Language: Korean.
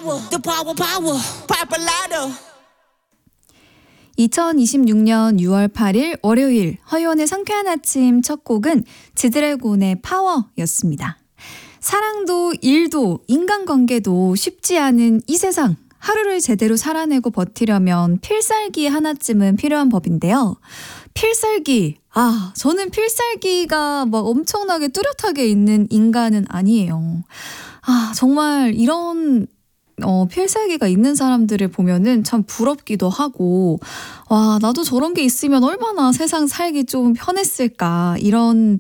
power, Papalado. 2026년 6월 8일 월요일 허이원의 상쾌한 아침 첫 곡은 지드래곤의 파워였습니다. 사랑도 일도 인간관계도 쉽지 않은 이 세상, 하루를 제대로 살아내고 버티려면 필살기 하나쯤은 필요한 법인데요. 필살기, 저는 필살기가 막 엄청나게 뚜렷하게 있는 인간은 아니에요. 정말 이런 필살기가 있는 사람들을 보면은 참 부럽기도 하고, 나도 저런 게 있으면 얼마나 세상 살기 좀 편했을까, 이런